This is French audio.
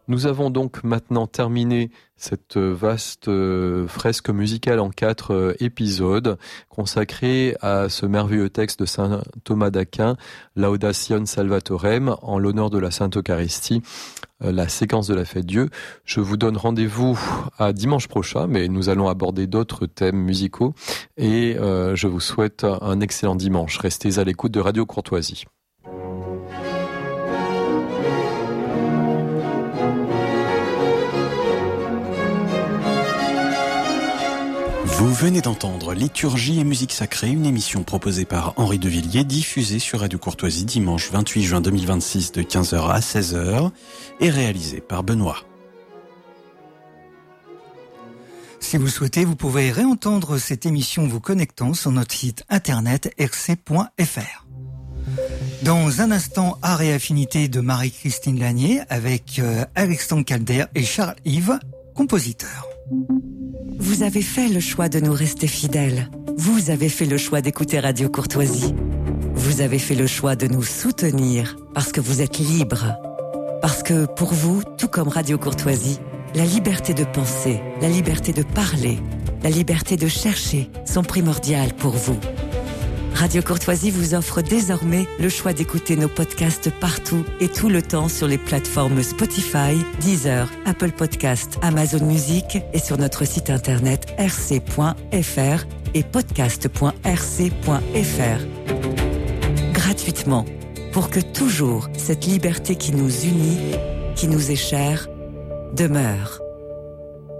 Nous avons donc maintenant terminé cette vaste fresque musicale en 4 épisodes consacrée à ce merveilleux texte de saint Thomas d'Aquin, Laudation Salvatorem, en l'honneur de la Sainte Eucharistie, la séquence de la fête Dieu. Je vous donne rendez-vous à dimanche prochain, mais nous allons aborder d'autres thèmes musicaux et je vous souhaite un excellent dimanche. Restez à l'écoute de Radio Courtoisie. Vous venez d'entendre Liturgie et musique sacrée, une émission proposée par Henri Devilliers, diffusée sur Radio Courtoisie dimanche 28 juin 2026 de 15h à 16h et réalisée par Benoît. Si vous souhaitez, vous pouvez réentendre cette émission vous connectant sur notre site internet rc.fr. Dans un instant, Art et Affinité de Marie-Christine Lanier avec Alexandre Calder et Charles-Yves, compositeur. Vous avez fait le choix de nous rester fidèles. Vous avez fait le choix d'écouter Radio Courtoisie. Vous avez fait le choix de nous soutenir parce que vous êtes libres. Parce que pour vous, tout comme Radio Courtoisie, la liberté de penser, la liberté de parler, la liberté de chercher sont primordiales pour vous. Radio Courtoisie vous offre désormais le choix d'écouter nos podcasts partout et tout le temps sur les plateformes Spotify, Deezer, Apple Podcasts, Amazon Music et sur notre site internet rc.fr et podcast.rc.fr. Gratuitement, pour que toujours cette liberté qui nous unit, qui nous est chère, demeure.